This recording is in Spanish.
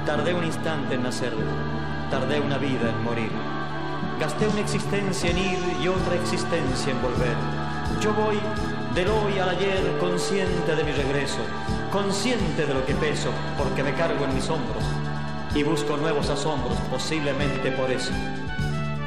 Tardé un instante en nacer, tardé una vida en morir. Gasté una existencia en ir y otra existencia en volver. Yo voy del hoy al ayer, consciente de mi regreso, consciente de lo que peso, porque me cargo en mis hombros y busco nuevos asombros, posiblemente por eso.